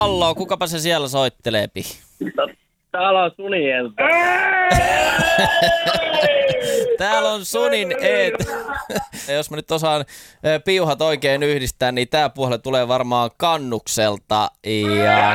Hallo, kukapa se siellä soitteleepi? Täällä on Sunielta. Täällä on Sunin Eet. Jos mä nyt osaan piuhat oikein yhdistää, niin tää puolelle tulee varmaan Kannukselta. Ja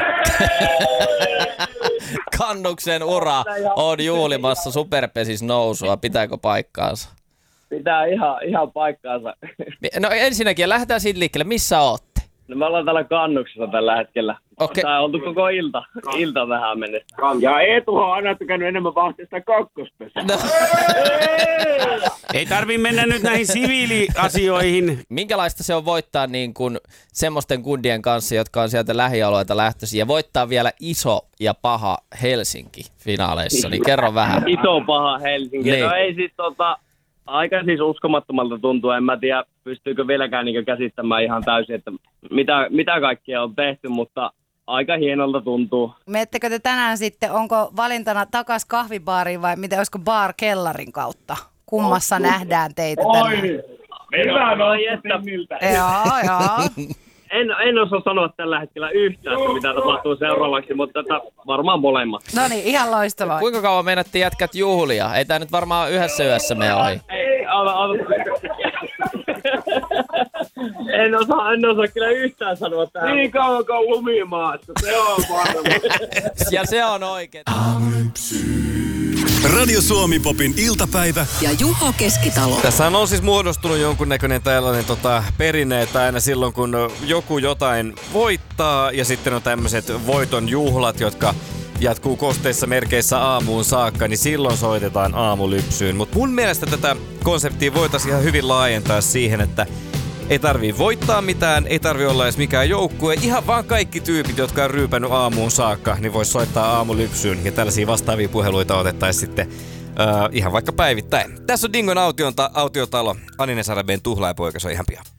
Kannuksen ura on juhlimassa Superpesis nousua. Pitääkö paikkaansa? Pitää ihan paikkaansa. No ensinnäkin, lähdetään siitä liikkeelle. Missä ootte? No me ollaan täällä Kannuksessa tällä hetkellä. Okei. Tää on oltu koko ilta tähän mennessä. Ja Eetu on aina tykännyt enemmän vahtista kakkospesää. No. Ei tarvii mennä nyt näihin siviiliasioihin. Minkälaista se on voittaa niin kuin semmoisten kundien kanssa, jotka on sieltä lähialueilta lähtöisiä, ja voittaa vielä iso ja paha Helsinki finaaleissa, niin kerro vähän. Iso paha Helsinki. Niin. No ei siis aika siis uskomattomalta tuntuu. En mä tiedä, pystyykö vieläkään niin käsittämään ihan täysin, että mitä kaikkea on tehty, mutta aika hienolta tuntuu. Menettekö te tänään sitten, onko valintana takas kahvibaariin vai miten, olisiko bar kellarin kautta? Kummassa nähdään teitä tänään? Joo. En osaa sanoa tällä hetkellä yhtään, että mitä tapahtuu seuraavaksi, mutta varmaan molemmat. No niin, ihan loistavaa. Kuinka kauan meinattiin jätkät juhlia? Ei tää nyt varmaan yhdessä yössä mene ohi. En osaa kyllä yhtään sanoa tähän. Niin kauan kuin lumimaassa, se on varma. Ja se on oikein. Radio Suomi Popin iltapäivä. Ja Juho Keskitalo. Tässä on siis muodostunut jonkunnäköinen tällainen perinne, että aina silloin kun joku jotain voittaa ja sitten on tämmöiset voiton juhlat, jotka jatkuu kosteissa merkeissä aamuun saakka, niin silloin soitetaan aamulypsyyn. Mutta mun mielestä tätä konseptia voitaisiin ihan hyvin laajentaa siihen, että ei tarvii voittaa mitään, ei tarvii olla edes mikään joukkue. Ihan vaan kaikki tyypit, jotka on ryypännyt aamuun saakka, niin vois soittaa aamulypsyyn. Ja tällaisia vastaavia puheluita otettaisiin sitten ihan vaikka päivittäin. Tässä on Dingon autiotalo. Anine Sarabeen tuhlaajapoika, se on ihan pian.